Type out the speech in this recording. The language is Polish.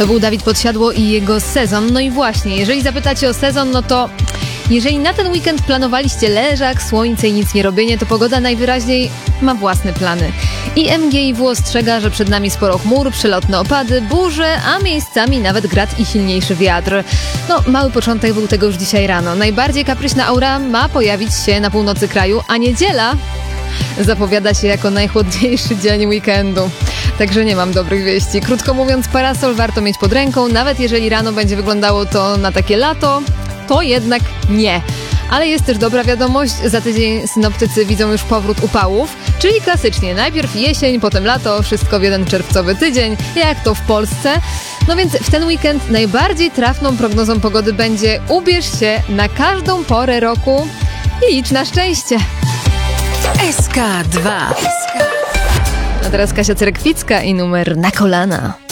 To był Dawid Podsiadło i jego Sezon. No i właśnie, jeżeli zapytacie o sezon, no to jeżeli na ten weekend planowaliście leżak, słońce i nic nie robienie, to pogoda najwyraźniej ma własne plany. I MGIW ostrzega, że przed nami sporo chmur, przelotne opady, burze, a miejscami nawet grad i silniejszy wiatr. No, mały początek był tego już dzisiaj rano. Najbardziej kapryśna aura ma pojawić się na północy kraju, a niedziela zapowiada się jako najchłodniejszy dzień weekendu. Także nie mam dobrych wieści. Krótko mówiąc, parasol warto mieć pod ręką, nawet jeżeli rano będzie wyglądało to na takie lato, to jednak nie. Ale jest też dobra wiadomość, za tydzień synoptycy widzą już powrót upałów, czyli klasycznie najpierw jesień, potem lato, wszystko w jeden czerwcowy tydzień, jak to w Polsce. No więc w ten weekend najbardziej trafną prognozą pogody będzie ubierz się na każdą porę roku i licz na szczęście. SK2. A teraz Kasia Cerekwicka i numer Na kolana.